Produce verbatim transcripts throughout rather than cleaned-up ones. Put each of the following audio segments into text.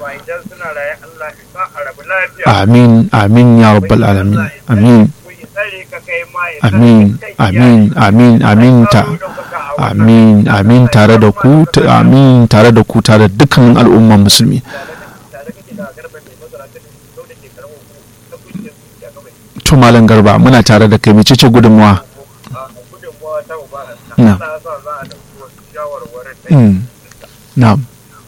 amma idan suna raye Allah ya sa a rabu lafiya. Amin amin ya rabbal alamin. Amin. Amin amin amin amin ta amin amin tare da ku amin tare da ku tare da dukkan al'umman musulmi. To Malam Garba muna tare da kai mecece gudunmuwa? Na'am. Na'am.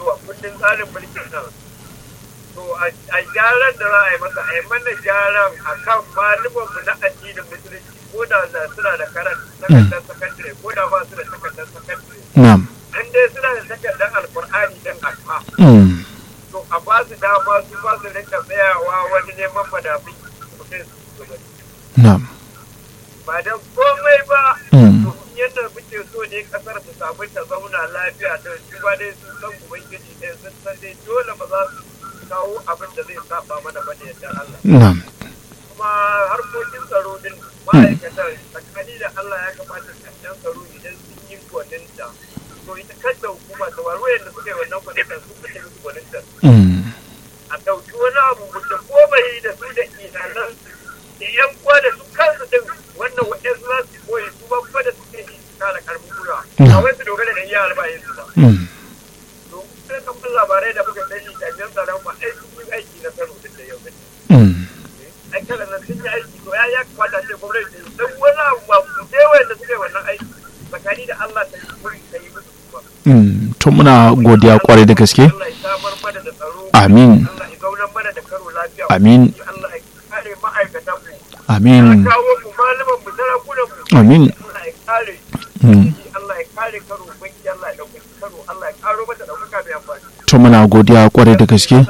A gyaran da za a yi masa a yi mana gyaran a kan malumanmu na addinin musulunci ko da suna da karan takardar sakandare ko da ba su da takardar sakandare. Na'am. In dai suna da takardar alkur'ani din asma. To a ba su dama su ba su rinka tsayawa wani neman madafin mutum su gaba. Na'am. Ba don komai ba. To yadda muke so ne kasar su samu ta zauna lafiya da shi ba dai sun san ubangiji ɗaya sun san dai dole ba za su kawo abin da zai saba mana bane yadda Allah. Na'am. Kuma harkokin tsaro din ma'aikatan tsakani da Allah ya kamata jami'an tsaro idan sun yi gwaninta to ita kanta hukuma ta waro yadda suka yi wannan gwaninta sun fice musu gwaninta. A ɗauki wani abu da komai da su da iyalan da yan uwa da su kansu din wannan waɗansu za su koyi su ba kuma da suke yi kara karfin gura. A wai su dogara da iya albayin su ba. Sai kamar labarai da muka sani jami'an tsaron ba ai sun yi aiki na Kano duk da yau ne. Ai kala nan sun yi aiki to ya ya kamata ce gwamnati da dan wani abu ba su sai wanda suke wannan aiki tsakani da Allah ta yi muri ta yi musu kuma. To muna godiya kwarai da gaske. Allah ya samar mana da tsaro. Amin. Allah ya gaunar mana da karo lafiya. Amin. Allah ya kare ma'aikatan mu. Amin. Allah ya kawo mu malaman mu sarakunan mu. Amin. Allah ya kare. Allah ya kare karo banki Allah ya dauki karo Allah ya karo mata daukaka da amfani. To muna godiya kwarai da gaske.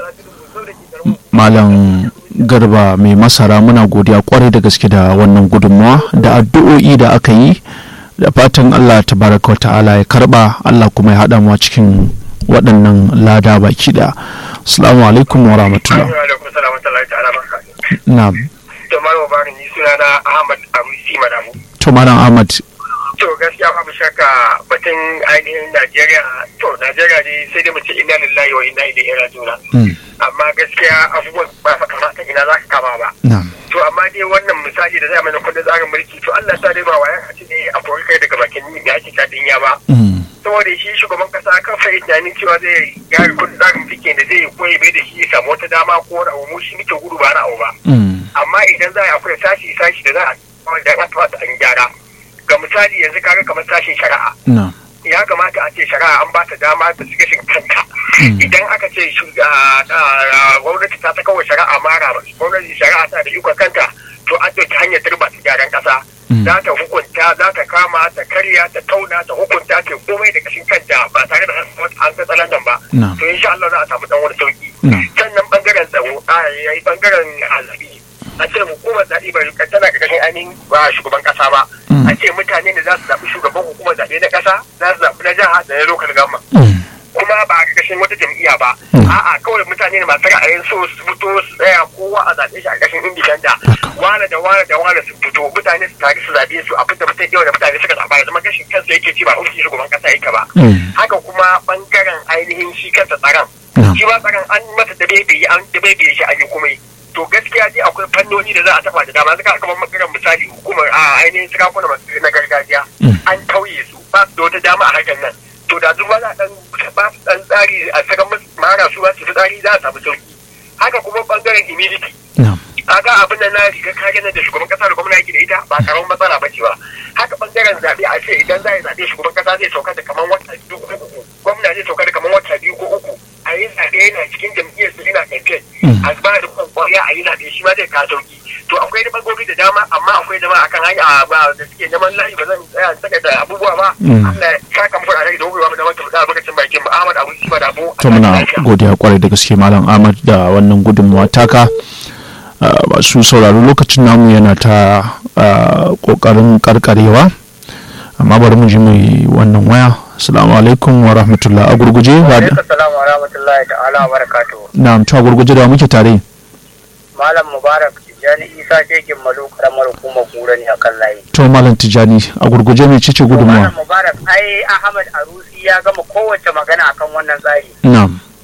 Malam Garba mai masara muna godiya kwarai da gaske da wannan gudunmawa da addu'o'i da aka yi da fatan Allah tabaraka ta'ala ya karba Allah kuma ya hada mu cikin waɗannan lada baki da. Assalamu alaikum wa rahmatullah. Wa alaikum assalam wa rahmatullahi ta'ala barakatuh. Na'am. To malam Bani ni sunana Ahmad Arusi Madamu. To Malam Ahmad. To gaskiya babu shakka batun ainihin Najeriya to Najeriya dai sai dai mu ce inna lillahi wa inna ilaihi raji'un. Amma gaskiya abubuwan ba fa kamata ina za ka kama ba. To amma dai wannan misali da zai mana kundin tsarin mulki to Allah ta dai ba wayan a ce ne a kori kai daga bakin ni da ake kadin ya ba. Saboda shi shugaban kasa kan fa tunanin cewa zai gyara kundin tsarin mulki da zai koyi bai da shi ya samu wata dama ko wani abu mu shi muke gudu ba na abu ba. Amma idan za a akwai sashi sashi da za a da a an gyara. Ga misali yanzu kaga kamar sashin shari'a ya kamata a ce shari'a an ba ta dama ta shiga shin kanta idan aka ce gwamnati ta ta kawo shari'a mara gwamnati shari'a ta da ikon kanta to an ɗauki hanyar turba ta gyaran ƙasa za ta hukunta za ta kama ta karya ta tauna ta hukunta ta komai da kashin kanta ba tare da an ta tsalandan ba to insha Allah za a samu dan wani sauki sannan bangaren tsaro a yayi bangaren azabi a ce hukumar zaɓe bai tana ƙarƙashin ainihin ba shugaban ƙasa ba a ce mutane da za su zaɓi shugaban hukumar zaɓe na ƙasa za su zaɓi na jiha da na lokal gama kuma ba a ƙarƙashin wata jam'iyya ba a'a kawai mutane ne masu ra'ayin so su fito su tsaya kowa a zaɓe shi a ƙarƙashin indifenda wane da wane da wane su fito mutane su tare su zaɓe su abin da mutum yau da mutane suka zaɓa ya zama gashin kansa yake ci ba ofishin shugaban ƙasa yake ba haka kuma ɓangaren ainihin shi kansa tsaron shi ma tsaron an masa dabebe an dabebe shi an yi kuma to gaskiya dai akwai fannoni da za a taba da dama zaka kamar maganar misali hukumar a ainihin sarakuna na gargajiya an tauye su ba su da wata dama a hakan nan to da zuwa za dan ba su dan tsari a saka musu mara su ba su tsari za a samu sauki haka kuma bangaren immunity kaga abin nan na riga kage nan da shugaban kasa da gwamnati da ita ba karamin matsala ba ce ba haka bangaren zabe a ce idan za a zabe shugaban kasa zai sauka da kaman wata biyu ko uku gwamnati zai sauka da kaman wata biyu ko uku a yi zaɓe yana cikin jam'iyyar su yana campaign a ba da kwariya a yi zaɓe shi ma zai ka sauki to akwai da bangobi da dama amma akwai da ma akan hanya ba da suke neman layi ba zan tsaya saka da abubuwa ba Allah ya saka mu fara da dogowa da wata da lokacin bakin ba Ahmad Abu Sima da Abu to muna godiya kwarai da gaske Malam Ahmad da wannan gudunmuwa taka masu sauraro lokacin namu yana ta kokarin karkarewa amma bari mu ji mai wannan waya. Assalamu alaikum wa rahmatullah a gurguje wa assalamu wa rahmatullahi ta'ala wa barakatuh. Na'am to a gurguje da muke tare. Malam Mubarak Tijani Isa Shekin Malu karamar hukumar Kura ne akan layi. To Malam Tijani a gurguje mai cice gudunmuwa. Malam Mubarak ai Ahmad Arusi ya gama kowace magana akan wannan tsari. Na'am.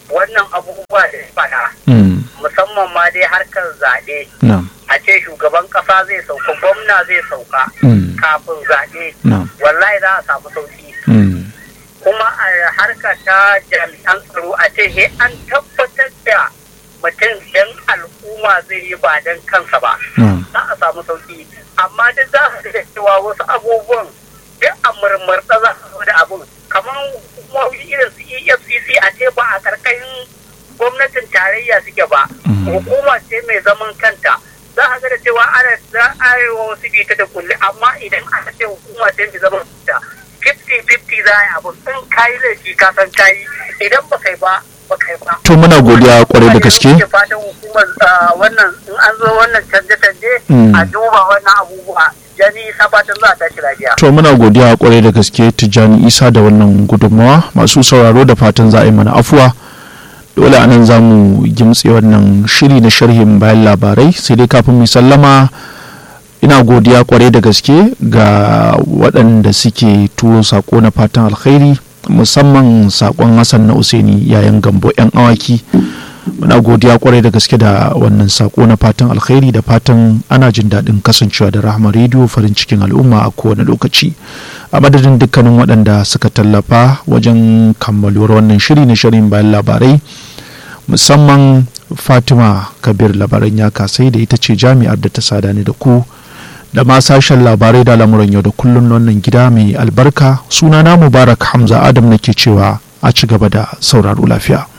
wannan abubuwa da ya faɗa musamman ma dai harkar zaɓe a ce shugaban ƙasa zai sauka gwamna zai sauka kafin zaɓe wallahi za a samu sauki kuma a harka ta jami'an tsaro a ce he an tabbatar da mutum dan al'umma zai yi ba dan kansa ba za a samu sauki amma duk za a ga cewa wasu abubuwan duk a murmurta za a da abun kamar hukumomi irin su E F C C a ce ba a karkashin gwamnatin tarayya suke ba hukuma ce mai zaman kanta za a ga da cewa ana za a yi wa wasu bita da kulle amma idan aka ce hukuma ce mai zaman kanta fifty fifty za a yi abun in kayi laifi ka san kayi idan ba kai ba to muna godiya kwarai da gaske fatan hukumar wannan in an zo wannan canje-canje a duba wannan abubuwa Tijjani Isa fatan za a tashi lafiya. To muna godiya kwarai da gaske Tijjani Isa da wannan gudunmawa masu sauraro da fatan za a yi mana afuwa. Dole anan za mu gimtse wannan shiri na sharhin bayan labarai sai dai kafin mu sallama ina godiya kwarai da gaske ga waɗanda suke turo sako na fatan alkhairi musamman sakon Hassan na Usaini yayin Gambo yan awaki. Muna godiya kwarai da gaske da wannan sako na fatan alkhairi da fatan ana jin daɗin kasancewa da Rahama Radio farin cikin al'umma a kowane lokaci. A madadin dukkanin waɗanda suka tallafa wajen kammaluwar wannan shiri na shirin bayan labarai musamman Fatima Kabir labaran ya kasai da ita ce jami'ar da ta sada ni da ku da ma sashen labarai da lamuran yau da kullum wannan gida mai albarka sunana Mubarak Hamza Adam nake cewa a ci gaba da sauraro lafiya.